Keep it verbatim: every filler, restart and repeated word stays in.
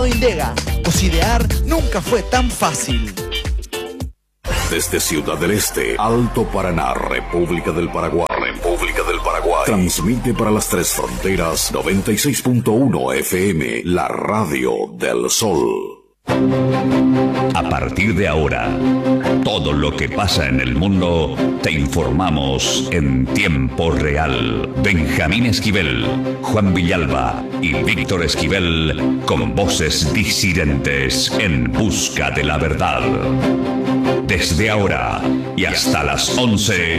Indega, cocidear nunca fue tan fácil. Desde Ciudad del Este, Alto Paraná, República del Paraguay, República del Paraguay, transmite para las tres fronteras noventa y seis punto uno F M, la radio del sol. A partir de ahora, todo lo que pasa en el mundo te informamos en tiempo real. Benjamín Esquivel, Juan Villalba y Víctor Esquivel con voces disidentes en busca de la verdad. Desde ahora y hasta las once,